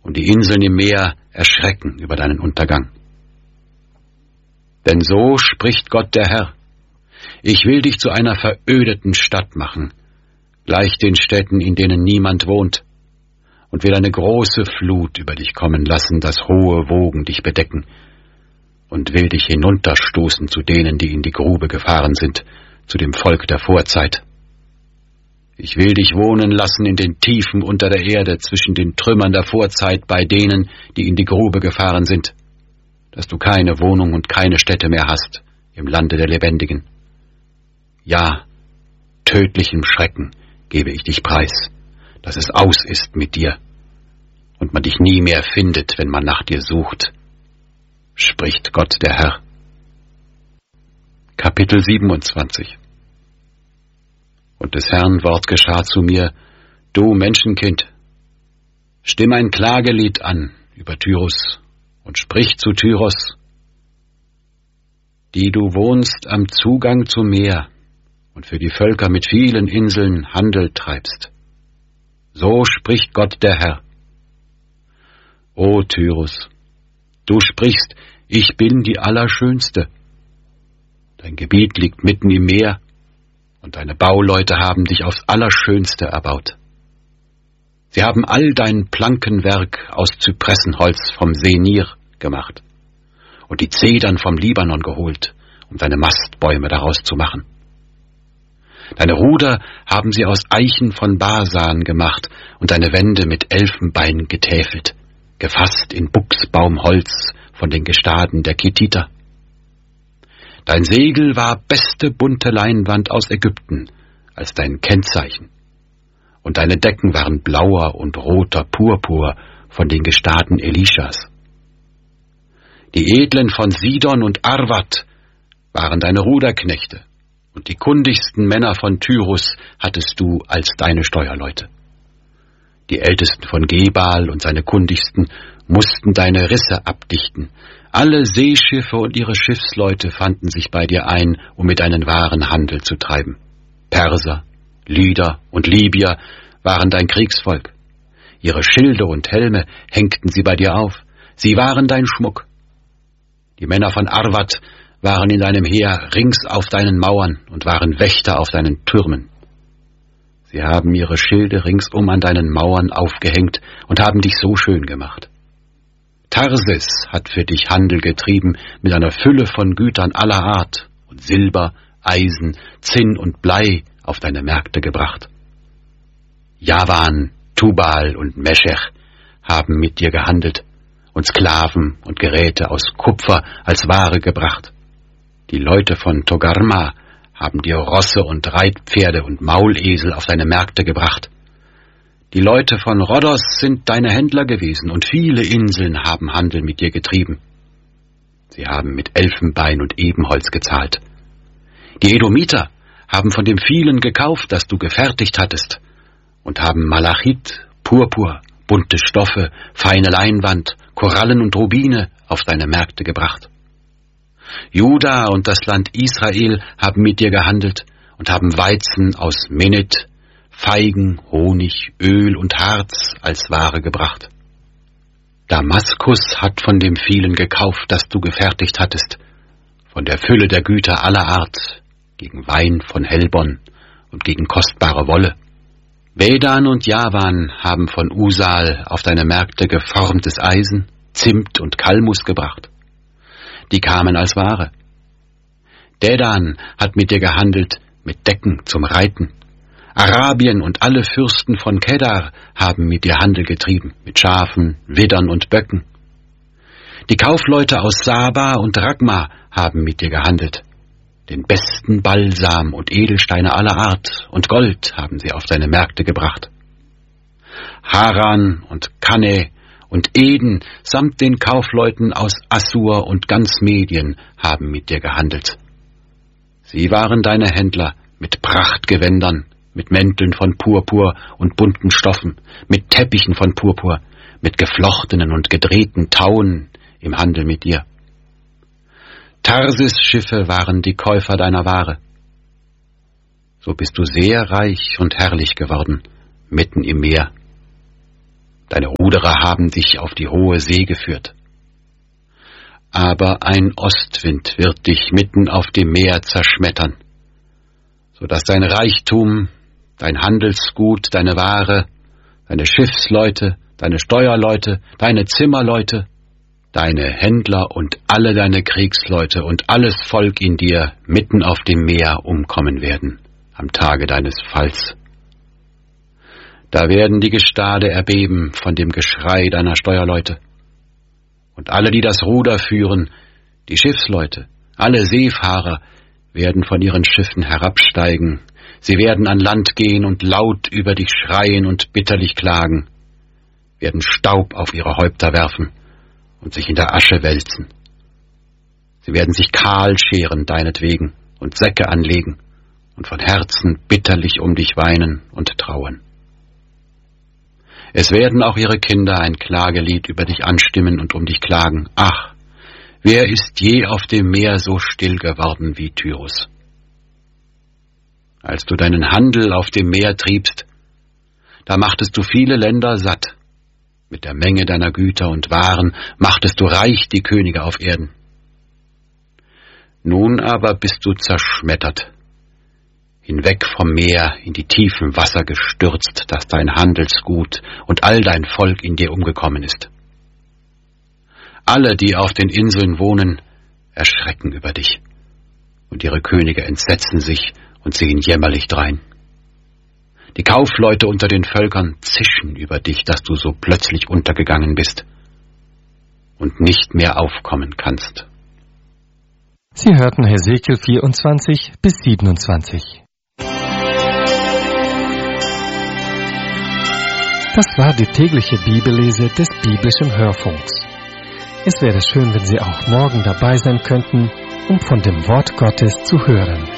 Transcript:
und die Inseln im Meer erschrecken über deinen Untergang. Denn so spricht Gott der Herr: Ich will dich zu einer verödeten Stadt machen, gleich den Städten, in denen niemand wohnt, und will eine große Flut über dich kommen lassen, dass hohe Wogen dich bedecken, und will dich hinunterstoßen zu denen, die in die Grube gefahren sind, zu dem Volk der Vorzeit. Ich will dich wohnen lassen in den Tiefen unter der Erde, zwischen den Trümmern der Vorzeit, bei denen, die in die Grube gefahren sind, dass du keine Wohnung und keine Stätte mehr hast im Lande der Lebendigen. Ja, tödlichem Schrecken gebe ich dich preis, dass es aus ist mit dir und man dich nie mehr findet, wenn man nach dir sucht, spricht Gott der Herr. Kapitel 27. Und des Herrn Wort geschah zu mir: Du Menschenkind, stimm ein Klagelied an über Tyrus und sprich zu Tyros, die du wohnst am Zugang zum Meer und für die Völker mit vielen Inseln Handel treibst. So spricht Gott der Herr. O Tyrus, du sprichst, ich bin die Allerschönste. Dein Gebiet liegt mitten im Meer, und deine Bauleute haben dich aufs Allerschönste erbaut. Sie haben all dein Plankenwerk aus Zypressenholz vom Senir gemacht und die Zedern vom Libanon geholt, um deine Mastbäume daraus zu machen. Deine Ruder haben sie aus Eichen von Basan gemacht und deine Wände mit Elfenbein getäfelt, gefasst in Buchsbaumholz von den Gestaden der Kittiter. Dein Segel war beste bunte Leinwand aus Ägypten als dein Kennzeichen, und deine Decken waren blauer und roter Purpur von den Gestaden Elishas. Die Edlen von Sidon und Arvad waren deine Ruderknechte, und die kundigsten Männer von Tyrus hattest du als deine Steuerleute. Die Ältesten von Gebal und seine kundigsten mussten deine Risse abdichten. Alle Seeschiffe und ihre Schiffsleute fanden sich bei dir ein, um mit deinen Waren Handel zu treiben. Perser, Lyder und Libyer waren dein Kriegsvolk. Ihre Schilde und Helme hängten sie bei dir auf. Sie waren dein Schmuck. Die Männer von Arvad waren in deinem Heer rings auf deinen Mauern und waren Wächter auf deinen Türmen. Sie haben ihre Schilde ringsum an deinen Mauern aufgehängt und haben dich so schön gemacht. Tarsis hat für dich Handel getrieben mit einer Fülle von Gütern aller Art und Silber, Eisen, Zinn und Blei auf deine Märkte gebracht. Javan, Tubal und Meschech haben mit dir gehandelt und Sklaven und Geräte aus Kupfer als Ware gebracht. Die Leute von Togarma haben dir Rosse und Reitpferde und Maulesel auf deine Märkte gebracht. Die Leute von Rhodos sind deine Händler gewesen, und viele Inseln haben Handel mit dir getrieben. Sie haben mit Elfenbein und Ebenholz gezahlt. Die Edomiter haben von dem vielen gekauft, das du gefertigt hattest, und haben Malachit, Purpur, bunte Stoffe, feine Leinwand, Korallen und Rubine auf deine Märkte gebracht. Juda und das Land Israel haben mit dir gehandelt und haben Weizen aus Menet, Feigen, Honig, Öl und Harz als Ware gebracht. Damaskus hat von dem vielen gekauft, das du gefertigt hattest, von der Fülle der Güter aller Art, gegen Wein von Helbon und gegen kostbare Wolle. Vedan und Javan haben von Usal auf deine Märkte geformtes Eisen, Zimt und Kalmus gebracht. Die kamen als Ware. Dedan hat mit dir gehandelt, mit Decken zum Reiten. Arabien und alle Fürsten von Kedar haben mit dir Handel getrieben, mit Schafen, Widdern und Böcken. Die Kaufleute aus Saba und Ragma haben mit dir gehandelt. Den besten Balsam und Edelsteine aller Art und Gold haben sie auf deine Märkte gebracht. Haran und Kanne und Eden samt den Kaufleuten aus Assur und ganz Medien haben mit dir gehandelt. Sie waren deine Händler mit Prachtgewändern, mit Mänteln von Purpur und bunten Stoffen, mit Teppichen von Purpur, mit geflochtenen und gedrehten Tauen im Handel mit dir. Tarsis-Schiffe waren die Käufer deiner Ware. So bist du sehr reich und herrlich geworden, mitten im Meer. Deine Ruderer haben dich auf die hohe See geführt. Aber ein Ostwind wird dich mitten auf dem Meer zerschmettern, so dass dein Reichtum, dein Handelsgut, deine Ware, deine Schiffsleute, deine Steuerleute, deine Zimmerleute, deine Händler und alle deine Kriegsleute und alles Volk in dir mitten auf dem Meer umkommen werden, am Tage deines Falls. Da werden die Gestade erbeben von dem Geschrei deiner Steuerleute. Und alle, die das Ruder führen, die Schiffsleute, alle Seefahrer, werden von ihren Schiffen herabsteigen. Sie werden an Land gehen und laut über dich schreien und bitterlich klagen, werden Staub auf ihre Häupter werfen und sich in der Asche wälzen. Sie werden sich kahl scheren deinetwegen und Säcke anlegen und von Herzen bitterlich um dich weinen und trauern. Es werden auch ihre Kinder ein Klagelied über dich anstimmen und um dich klagen. Ach, wer ist je auf dem Meer so still geworden wie Tyrus? Als du deinen Handel auf dem Meer triebst, da machtest du viele Länder satt. Mit der Menge deiner Güter und Waren machtest du reich die Könige auf Erden. Nun aber bist du zerschmettert, hinweg vom Meer in die tiefen Wasser gestürzt, dass dein Handelsgut und all dein Volk in dir umgekommen ist. Alle, die auf den Inseln wohnen, erschrecken über dich, und ihre Könige entsetzen sich und sehen jämmerlich drein. Die Kaufleute unter den Völkern zischen über dich, dass du so plötzlich untergegangen bist und nicht mehr aufkommen kannst. Sie hörten Hesekiel 24 bis 27. Das war die tägliche Bibellese des biblischen Hörfunks. Es wäre schön, wenn Sie auch morgen dabei sein könnten, um von dem Wort Gottes zu hören.